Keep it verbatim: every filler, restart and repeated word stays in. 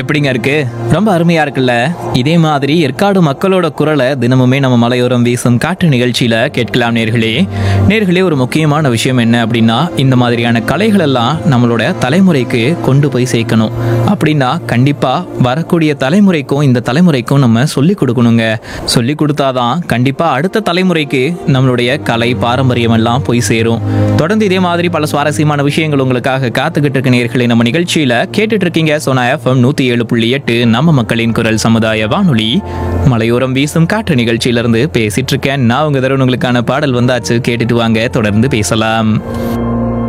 எப்படிங்க இருக்கு? ரொம்ப அருமையா இருக்குல்ல? இதே மாதிரி ஏற்காடு மக்களோட குரலை தினமுமே நம்ம மலையோரம் வீசும் காற்று நிகழ்ச்சியில கேட்கலாம் நேர்களே. நேர்களே, ஒரு முக்கியமான விஷயம் என்ன அப்படின்னா, இந்த மாதிரியான கலைகள் எல்லாம் நம்மளோட தலைமுறைக்கு கொண்டு போய் சேர்க்கணும். அப்படின்னா கண்டிப்பா வரக்கூடிய தலைமுறைக்கும் இந்த தலைமுறைக்கும் நம்ம சொல்லி கொடுக்கணுங்க. சொல்லி கொடுத்தாதான் கண்டிப்பா அடுத்த தலைமுறைக்கு நம்மளுடைய கலை பாரம்பரியம் எல்லாம் போய் சேரும். தொடர்ந்து இதே மாதிரி பல சுவாரஸ்யமான விஷயங்கள் உங்களுக்காக காத்துக்கிட்டு இருக்க நேர்களே. நம்ம நிகழ்ச்சியில கேட்டுட்டு இருக்கீங்க சோனா எஃப்எம் நூத்தி ஏழு புள்ளி எட்டு, நம்ம மக்களின் குரல் சமுதாய வானொலி. மலையோரம் வீசும் காற்று நிகழ்ச்சியிலிருந்து பேசிட்டு இருக்கேன் நான். உங்க தருணங்களுக்கான பாடல் வந்தாச்சு, கேட்டுட்டு வாங்க, தொடர்ந்து பேசலாம்.